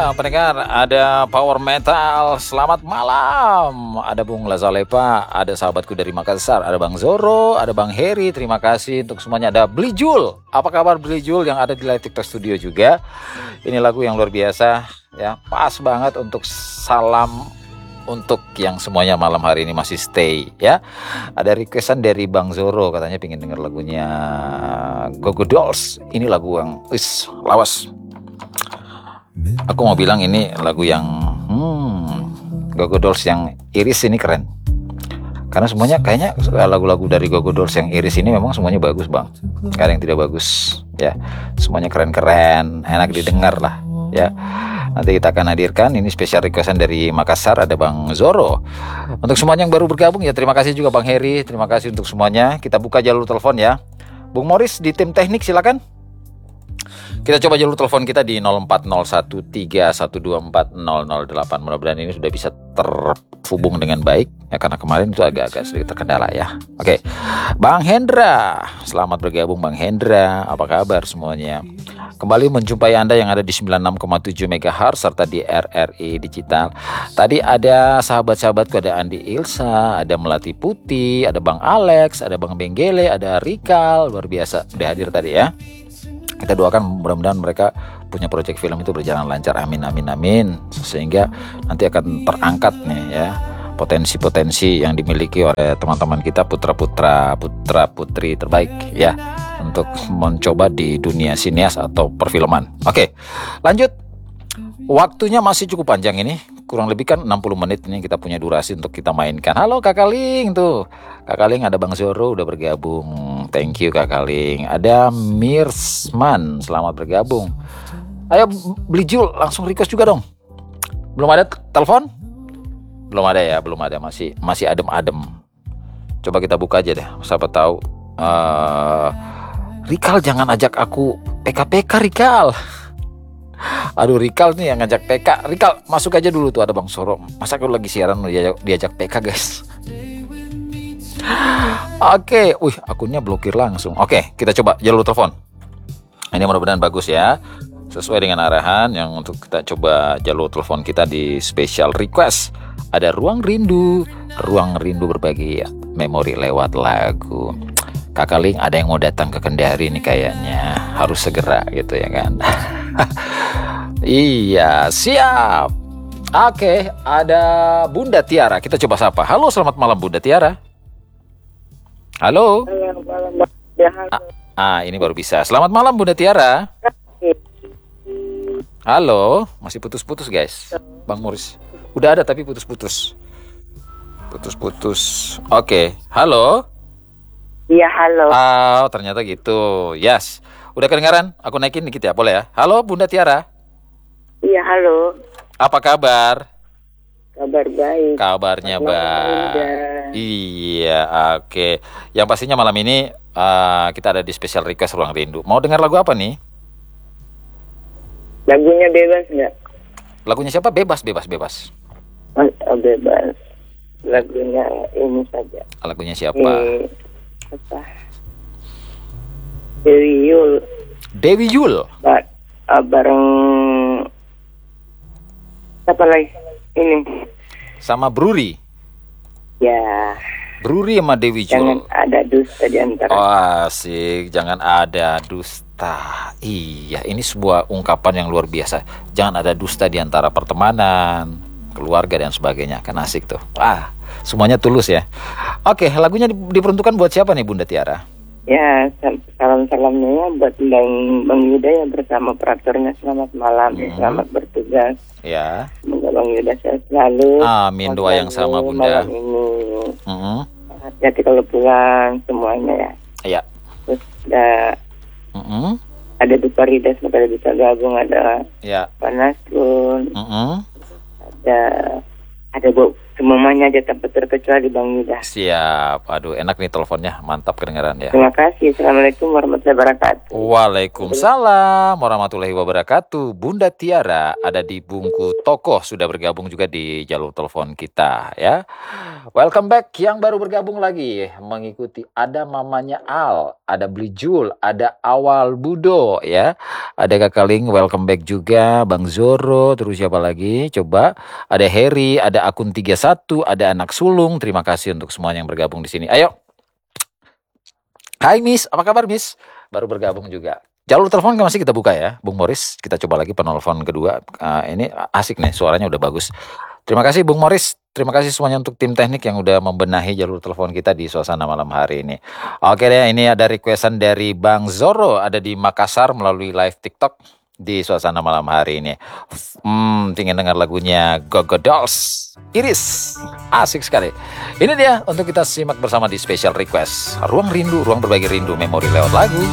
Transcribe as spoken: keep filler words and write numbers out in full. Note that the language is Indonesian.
pendengar, ada Power Metal. Selamat malam. Ada Bung Lazalepa, ada sahabatku dari Makassar, ada Bang Zoro, ada Bang Heri. Terima kasih untuk semuanya. Ada Blijul. Apa kabar Blijul yang ada di Live TikTok Studio juga? Ini lagu yang luar biasa ya. Pas banget untuk salam untuk yang semuanya malam hari ini masih stay ya. Ada requestan dari Bang Zoro, katanya pengen denger lagunya Go Go Dolls. Ini lagu yang is lawas. Aku mau bilang ini lagu yang hmm, Go Go Dolls yang Iris ini keren. Karena semuanya kayaknya lagu-lagu dari Go Go Dolls yang Iris ini memang semuanya bagus bang. Gak ada yang tidak bagus ya. Semuanya keren-keren, enak didengar lah ya. Nanti kita akan hadirkan ini spesial requestan dari Makassar, ada Bang Zoro. Untuk semuanya yang baru bergabung ya, terima kasih juga Bang Heri. Terima kasih untuk semuanya. Kita buka jalur telepon ya. Bung Morris di tim teknik silakan. Kita coba jalur telepon kita di nol empat nol satu tiga satu dua empat nol nol delapan. Mudah-mudahan ini sudah bisa terhubung dengan baik ya, karena kemarin itu agak-agak sedikit terkendala ya. Oke, Bang Hendra, selamat bergabung Bang Hendra. Apa kabar semuanya? Kembali menjumpai Anda yang ada di sembilan puluh enam koma tujuh megahertz serta di R R I Digital. Tadi ada sahabat-sahabatku, ada Andi Ilsa, ada Melati Putih, ada Bang Alex, ada Bang Benggele, ada Rikal, luar biasa udah hadir tadi ya. Kita doakan mudah-mudahan mereka punya proyek film itu berjalan lancar, amin amin amin, sehingga nanti akan terangkat nih ya potensi-potensi yang dimiliki oleh teman-teman kita, putra-putra putra-putri terbaik ya, untuk mencoba di dunia sinias atau perfilman. Oke, lanjut. Waktunya masih cukup panjang ini, kurang lebih kan enam puluh menit ini kita punya durasi untuk kita mainkan. Halo Kakak Ling tuh. Kakak Ling, ada Bang Zoro udah bergabung. Thank you Kakak Ling. Ada Mirsman, selamat bergabung. Ayo Blijul, langsung request juga dong. Belum ada telepon? Belum ada ya, belum ada, masih masih adem-adem. Coba kita buka aja deh, siapa tahu. Uh, Rikal jangan ajak aku P K P K Rikal. Aduh Rikal nih yang ngajak P K. Rikal masuk aja dulu tuh, ada Bang Zoro. Masa aku lagi siaran diajak, diajak P K guys. Oke, wih akunnya blokir langsung. Oke, kita coba jalur telepon. Ini mudah-mudahan bagus ya, sesuai dengan arahan yang untuk kita coba jalur telepon kita di special request. Ada Ruang Rindu, Ruang Rindu berbagi memori lewat lagu. Kakak Ling ada yang mau datang ke Kendari nih kayaknya, harus segera gitu ya kan. Iya, siap. Oke, ada Bunda Tiara. Kita coba sapa. Halo, selamat malam Bunda Tiara. Halo. Ah, ah, ini baru bisa. Selamat malam Bunda Tiara. Halo, masih putus-putus guys. Bang Morris. Udah ada tapi putus-putus. Putus-putus. Oke, halo. Iya, halo. Oh, ternyata gitu. Yes. Udah kedengaran? Aku naikin dikit ya, boleh ya? Halo Bunda Tiara. Iya, halo. Apa kabar? Kabar baik. Kabarnya baik. Iya, oke. Okay. Yang pastinya malam ini uh, kita ada di special request Ruang Rindu. Mau dengar lagu apa nih? Lagunya bebas nggak? Lagunya siapa? Bebas, bebas, bebas. Oh, bebas. Lagunya ini saja. Lagunya siapa? Eh, apa? Dewi Yul. Dewi Yul. Ba- uh, bareng apa lagi? Ini sama Bruri. Ya. Bruri sama Dewi Yul. Jangan ada dusta di antara. Oh, asik, jangan ada dusta. Iya, ini sebuah ungkapan yang luar biasa. Jangan ada dusta di antara pertemanan, keluarga dan sebagainya. Kan asik tuh. Wah, semuanya tulus ya. Oke, lagunya diperuntukkan buat siapa nih Bunda Tiara? Ya, salam-salamnya buat Bang, Bang Yuda ya bersama operatornya. Selamat malam, hmm. Selamat bertugas. Ya. Semoga Bang Yuda sehat selalu. Amin, doa yang sama Bunda. Malam ini. Mm-hmm. Hati-hati kalau pulang semuanya ya. Iya. Terus ada, mm-hmm. ada Dupa Rida semoga bisa gabung, ada ya. Panasrun. Mm-hmm. Ada ada Bu semuanya aja tanpa terkecuali Bang Yuda. Siap. Aduh, enak nih teleponnya. Mantap kedengaran ya. Terima kasih. Assalamualaikum warahmatullahi wabarakatuh. Waalaikumsalam warahmatullahi wabarakatuh. Bunda Tiara ada di Bungku Tokoh, sudah bergabung juga di jalur telepon kita ya. Welcome back yang baru bergabung lagi mengikuti, ada mamanya Al, ada Blijul, ada Awal Budo ya. Ada Kakak Ling, welcome back juga, Bang Zoro, terus siapa lagi? Coba ada Harry, ada akun tiga puluh satu, ada anak sulung. Terima kasih untuk semuanya yang bergabung di sini. Ayo. Hai Miss, apa kabar Miss? Baru bergabung juga. Jalur telepon masih kita buka ya, Bung Morris. Kita coba lagi penelpon kedua. Uh, ini asik nih, suaranya udah bagus. Terima kasih Bung Morris. Terima kasih semuanya untuk tim teknik yang udah membenahi jalur telepon kita di suasana malam hari ini. Oke deh, ini ada requestan dari Bang Zoro, ada di Makassar melalui live TikTok di suasana malam hari ini. Hmm, ingin dengar lagunya Gogo Dolls, Iris, asik sekali. Ini dia untuk kita simak bersama di special request. Ruang Rindu, ruang berbagi rindu memori lewat lagu.